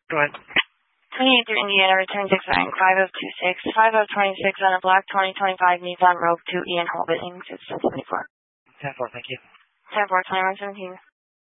Go ahead. 28 through Indiana, return 6 rank, 5026, 5026 on a black 2025 Nissan Rogue to Ian Hall, Billings, it's 74. 10-4, thank you. 10-4, 2117.